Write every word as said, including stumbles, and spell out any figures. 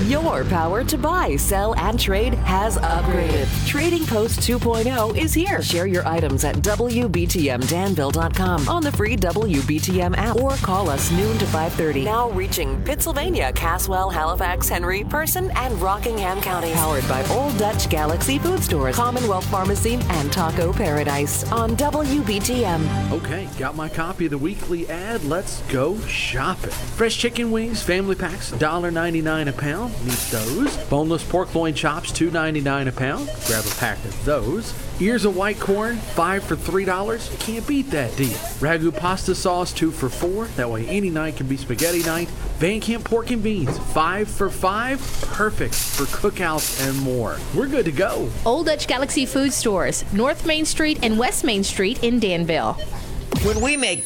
Your power to buy, sell, and trade has upgraded. Trading Post two point oh is here. Share your items at W B T M Danville dot com on the free W B T M app or call us noon to five thirty. Now reaching Pittsylvania, Caswell, Halifax, Henry, Person, and Rockingham counties. Powered by Old Dutch Galaxy Food Stores, Commonwealth Pharmacy, and Taco Paradise on W B T M. Okay, got my copy of the weekly ad. Let's go shopping. Fresh chicken wings, family packs, one dollar ninety-nine a pound. Need those. Boneless pork loin chops, two ninety-nine a pound. Grab a pack of those. Ears of white corn, five for three dollars. You can't beat that deal. Ragu pasta sauce, two for four. That way any night can be spaghetti night. Van Camp pork and beans, five for five. Perfect for cookouts and more. We're good to go. Old Dutch Galaxy Food Stores, North Main Street and West Main Street in Danville. When we make